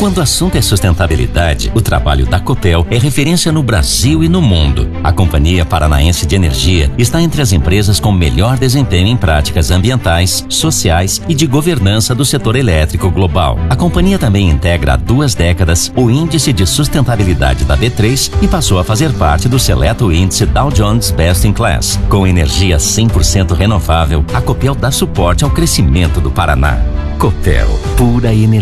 Quando o assunto é sustentabilidade, o trabalho da Copel é referência no Brasil e no mundo. A Companhia Paranaense de Energia está entre as empresas com melhor desempenho em práticas ambientais, sociais e de governança do setor elétrico global. A companhia também integra há 2 décadas o Índice de Sustentabilidade da B3 e passou a fazer parte do seleto índice Dow Jones Best in Class. Com energia 100% renovável, a Copel dá suporte ao crescimento do Paraná. Copel, pura energia.